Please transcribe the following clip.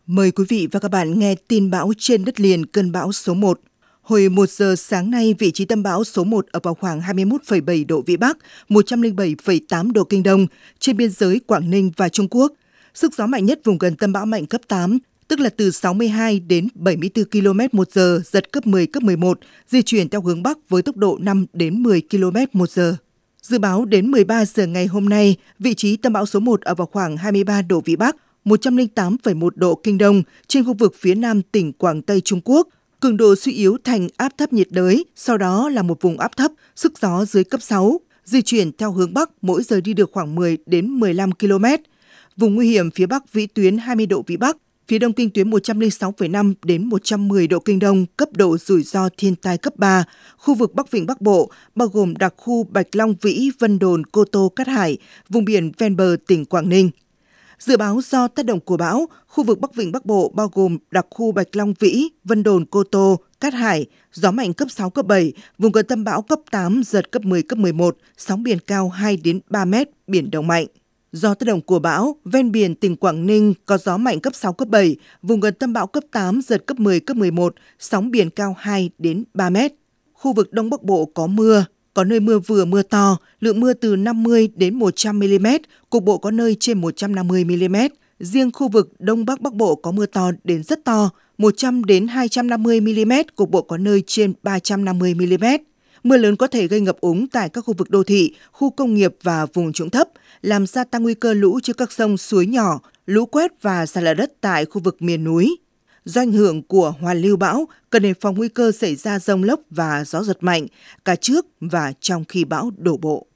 Mời quý vị và các bạn nghe tin bão trên đất liền cơn bão số 1. Hồi 1 giờ sáng nay, vị trí tâm bão số 1 ở vào khoảng 21,7 độ Vĩ Bắc, 107,8 độ Kinh Đông, trên biên giới Quảng Ninh và Trung Quốc. Sức gió mạnh nhất vùng gần tâm bão mạnh cấp 8, tức là từ 62 đến 74 km/h, giật cấp 10, cấp 11, di chuyển theo hướng Bắc với tốc độ 5 đến 10 km/h. Dự báo đến 13 giờ ngày hôm nay, vị trí tâm bão số 1 ở vào khoảng 23 độ Vĩ Bắc, 108,1 độ Kinh Đông trên khu vực phía nam tỉnh Quảng Tây Trung Quốc. Cường độ suy yếu thành áp thấp nhiệt đới, sau đó là một vùng áp thấp, sức gió dưới cấp 6, di chuyển theo hướng Bắc, mỗi giờ đi được khoảng 10 đến 15 km. Vùng nguy hiểm phía Bắc vĩ tuyến 20 độ Vĩ Bắc, phía Đông kinh tuyến 106,5 đến 110 độ Kinh Đông, cấp độ rủi ro thiên tai cấp 3. Khu vực Bắc Vịnh Bắc Bộ, bao gồm đặc khu Bạch Long Vĩ, Vân Đồn, Cô Tô, Cát Hải, vùng biển ven bờ tỉnh Quảng Ninh. Dự báo do tác động của bão, khu vực Bắc Vịnh Bắc Bộ bao gồm đặc khu Bạch Long Vĩ, Vân Đồn, Cô Tô, Cát Hải, gió mạnh cấp 6, cấp 7, vùng gần tâm bão cấp 8, giật cấp 10, cấp 11, sóng biển cao 2 đến 3 mét, biển động mạnh. Do tác động của bão, ven biển tỉnh Quảng Ninh có gió mạnh cấp 6, cấp 7, vùng gần tâm bão cấp 8, giật cấp 10, cấp 11, sóng biển cao 2 đến 3 mét. Khu vực Đông Bắc Bộ có mưa, có nơi mưa vừa mưa to, lượng mưa từ 50 đến 100 mm, cục bộ có nơi trên 150 mm. Riêng khu vực Đông Bắc Bắc Bộ có mưa to đến rất to, 100 đến 250 mm, cục bộ có nơi trên 350 mm. Mưa lớn có thể gây ngập úng tại các khu vực đô thị, khu công nghiệp và vùng trũng thấp, làm gia tăng nguy cơ lũ trên các sông suối nhỏ, lũ quét và sạt lở đất tại khu vực miền núi. Do ảnh hưởng của hoàn lưu bão, cần đề phòng nguy cơ xảy ra dông lốc và gió giật mạnh cả trước và trong khi bão đổ bộ.